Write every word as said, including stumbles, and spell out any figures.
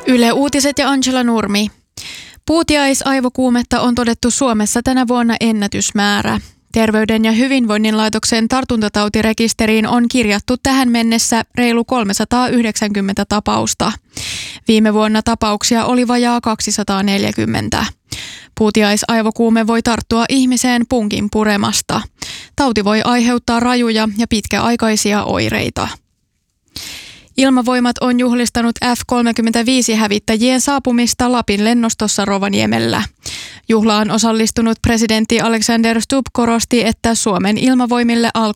Yle Uutiset ja Angela Nurmi. Puutiaisaivokuumetta on todettu Suomessa tänä vuonna ennätysmäärä. Terveyden ja hyvinvoinnin laitoksen tartuntatautirekisteriin on kirjattu tähän mennessä reilu kolmesataayhdeksänkymmentä tapausta. Viime vuonna tapauksia oli vajaa kaksisataaneljäkymmentä. Puutiaisaivokuume voi tarttua ihmiseen punkin puremasta. Tauti voi aiheuttaa rajuja ja pitkäaikaisia oireita. Ilmavoimat on juhlistanut F kolmekymmentäviisi-hävittäjien saapumista Lapin lennostossa Rovaniemellä. Juhlaan osallistunut presidentti Alexander Stubb korosti, että Suomen ilmavoimille alkoi